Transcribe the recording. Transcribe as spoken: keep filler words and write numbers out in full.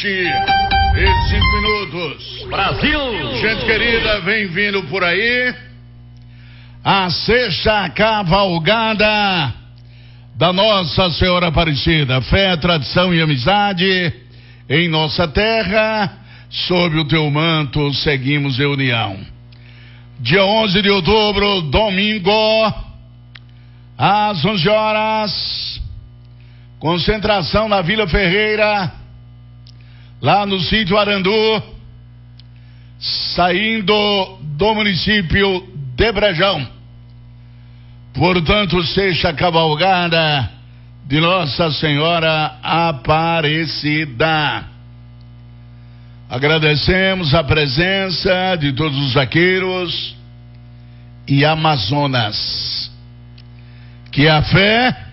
E cinco minutos. Brasil! Gente querida, vem vindo por aí a sexta cavalgada da Nossa Senhora Aparecida. Fé, tradição e amizade em nossa terra. Sob o teu manto seguimos em união. Dia onze de outubro, domingo, às onze horas, concentração na Vila Ferreira, lá no sítio Arandu, saindo do município de Brejão. Portanto, sexta cavalgada de Nossa Senhora Aparecida. Agradecemos a presença de todos os vaqueiros e amazonas. Que a fé